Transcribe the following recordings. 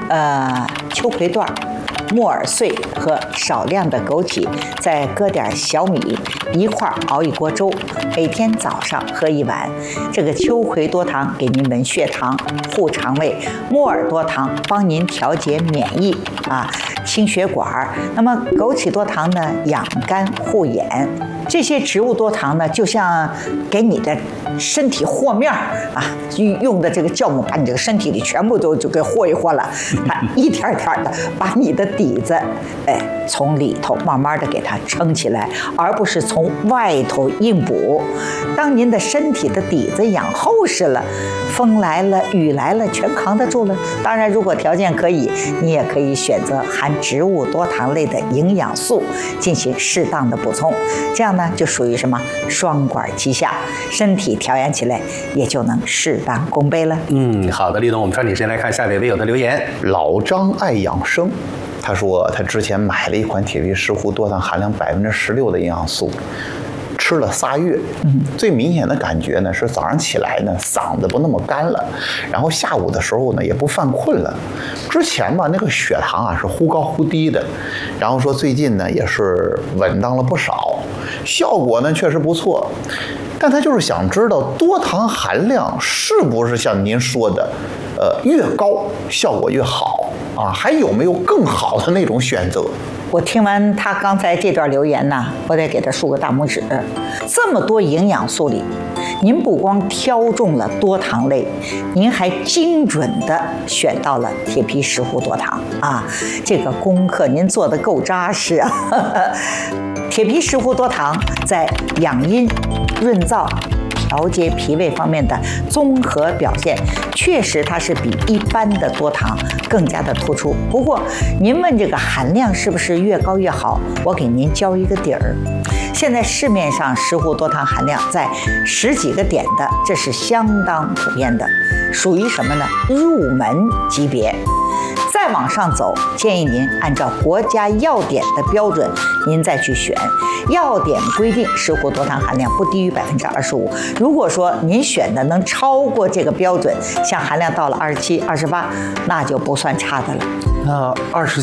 秋葵段、木耳碎和少量的枸杞，再搁点小米一块熬一锅粥，每天早上喝1碗。这个秋葵多糖给您稳血糖、护肠胃，木耳多糖帮您调节免疫清血管。那么枸杞多糖呢，养肝护眼。这些植物多糖呢，就像给你的身体和面用的这个酵母把你这个身体里全部就给和一和了，它一点点的把你的底子，从里头慢慢的给它撑起来，而不是从外头硬补。当您的身体的底子养厚实了，风来了雨来了全扛得住了。当然，如果条件可以，你也可以选择含植物多糖类的营养素进行适当的补充，这样呢就属于什么双管齐下，身体调养起来也就能适当功倍了。 好的，李董，我们抓紧时间来看下位微友的留言。 老张爱养生，他说他之前买了一款铁皮石斛多糖含量16%的营养素，吃了3月，最明显的感觉呢是早上起来呢嗓子不那么干了，然后下午的时候呢也不犯困了。之前吧那个血糖是忽高忽低的，然后说最近呢也是稳当了不少，效果呢确实不错。但他就是想知道多糖含量是不是像您说的，越高效果越好还有没有更好的那种选择？ 我听完他刚才这段留言呢，我得给他竖个大拇指。这么多营养素里，您不光挑中了多糖类，您还精准的选到了铁皮石斛多糖这个功课您做得够扎实啊！铁皮石斛多糖在养阴、润燥、调节脾胃方面的综合表现，确实它是比一般的多糖更加的突出。不过您问这个含量是不是越高越好，我给您交一个底儿。现在市面上石斛多糖含量在10几个点的，这是相当普遍的，属于什么呢？入门级别。再往上走，建议您按照国家药典的标准，您再去选。药典规定石斛多糖含量不低于25%。如果说您选的能超过这个标准，像含量到了27、28，那就不算差的了。 那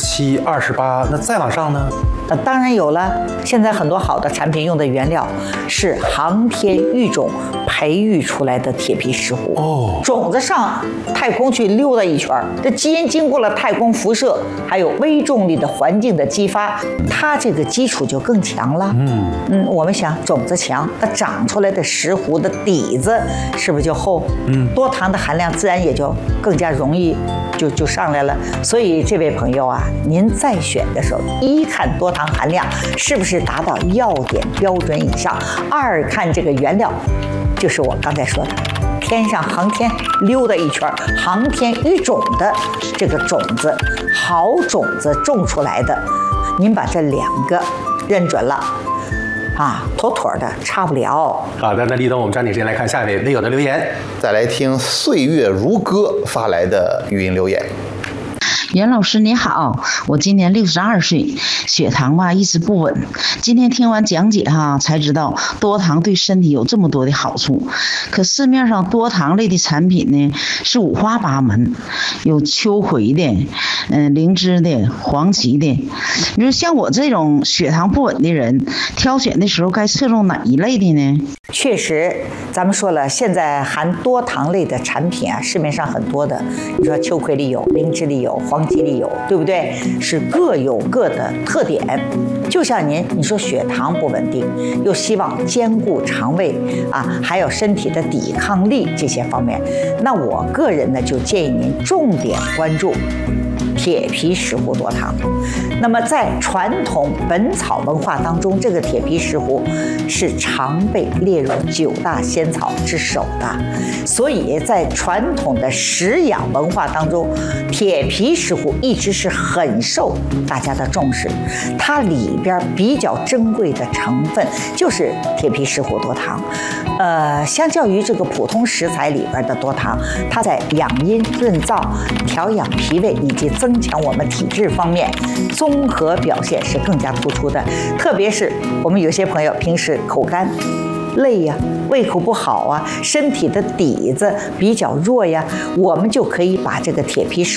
27、28，那再往上呢？ 当然有了。现在很多好的产品用的原料是航天育种培育出来的铁皮石斛。种子上太空去溜达一圈，这基因经过了太空辐射，还有微重力的环境的激发，它这个基础就更强了。我们想种子强，它长出来的石斛的底子是不是就厚？多糖的含量自然也就更加容易就上来了。所以这位朋友啊，您再选的时候，一看多糖含量是不是达到药典标准以上，二看这个原料，就是我刚才说的天上航天溜达一圈，航天育种的这个种子，好种子种出来的，您把这2个认准了妥妥的差不了。 好的，那李董，我们抓紧时间来看下一位微友的留言。 再来听岁月如歌发来的语音留言。 袁老师你好，我今年62岁，血糖一直不稳。今天听完讲解才知道多糖对身体有这么多的好处。可市面上多糖类的产品呢是五花八门，有秋葵的、灵芝的、黄芪的。你说像我这种血糖不稳的人，挑选的时候该侧重哪一类的呢？ 确实，咱们说了，现在含多糖类的产品市面上很多的。你说秋葵里有，灵芝里有，黄芪里有，对不对？是各有各的特点。就像你说血糖不稳定，又希望兼顾肠胃还有身体的抵抗力这些方面，那我个人呢就建议您重点关注铁皮石斛多糖。那么在传统本草文化当中，这个铁皮石斛是常被列入9大仙草之首的，所以在传统的食养文化当中，铁皮石斛一直是很受大家的重视。它里边比较珍贵的成分就是铁皮石斛多糖。相较于这个普通食材里边的多糖，它在养阴润燥、调养脾胃以及增强我们体质方面综合表现是更加突出的。特别是我们有些朋友平时口干累呀，胃口不好身体的底子比较弱呀，我们就可以把这个铁皮石